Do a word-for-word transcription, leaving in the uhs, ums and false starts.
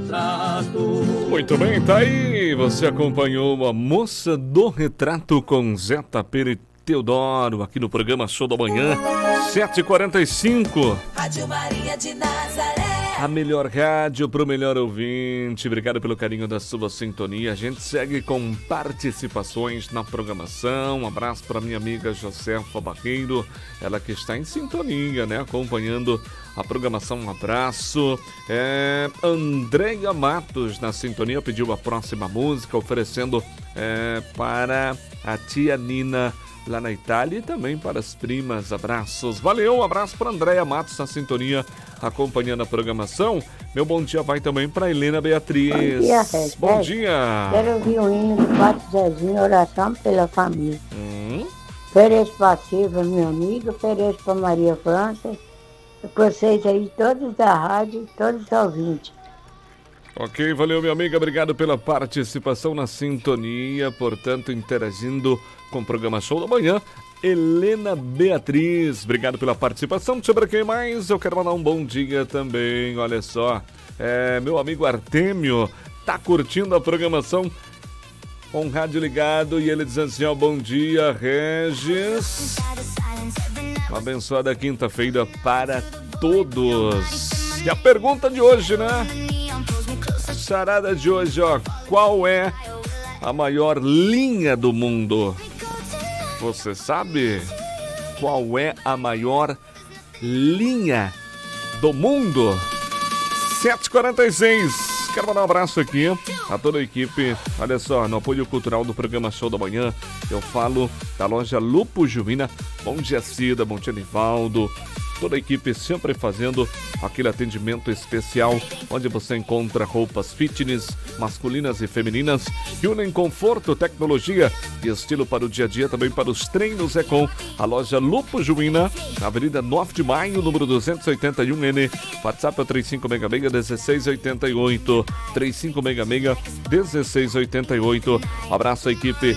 retrato. Muito bem, tá aí. Você acompanhou a Moça do Retrato com Zeta Pera e Teodoro aqui no programa Show da Manhã, sete e quarenta e cinco. Rádio Maria de Nazaré. A melhor rádio pro melhor ouvinte. Obrigado pelo carinho da sua sintonia. A gente segue com participações na programação. Um abraço para minha amiga Josefa Barreiro, ela que está em sintonia, né? Acompanhando a programação. Um abraço. É, Andréia Matos na sintonia pediu a próxima música, oferecendo é, para a tia Nina lá na Itália e também para as primas. Abraços. Valeu, um abraço para Andréia Matos na sintonia, acompanhando a programação. Meu bom dia vai também para Helena Beatriz. Bom dia, Regi. Bom dia. Quero ouvir o hino do Padre Zezinho, oração pela família. Hum? Ofereço para Silva, meu amigo, ofereço para Maria França, para vocês aí, todos da rádio, todos os ouvintes. Ok, valeu, minha amiga. Obrigado pela participação na sintonia, portanto, interagindo com o programa Show da Manhã. Helena Beatriz, obrigado pela participação. Sobre quem mais? Eu quero mandar um bom dia também. Olha só, é, meu amigo Artêmio tá curtindo a programação com o rádio ligado e ele diz assim, ó, bom dia, Regis. Uma abençoada quinta-feira para todos. E a pergunta de hoje, né? Charada de hoje, ó, qual é a maior linha do mundo? Você sabe qual é a maior linha do mundo? sete e quarenta e seis. Quero mandar um abraço aqui a toda a equipe. Olha só, no apoio cultural do programa Show da Manhã, eu falo da loja Lupo Juvina. Bom dia, Cida. Bom dia, Nivaldo. Toda a equipe sempre fazendo aquele atendimento especial, onde você encontra roupas fitness, masculinas e femininas, que unem conforto, tecnologia e estilo para o dia a dia, também para os treinos. É com a loja Lupo Juvina, na Avenida nove de maio, número duzentos e oitenta e um N. WhatsApp é trinta e cinco seis seis, dezesseis oitenta e oito. trinta e cinco seis seis, dezesseis oitenta e oito. Um abraço à equipe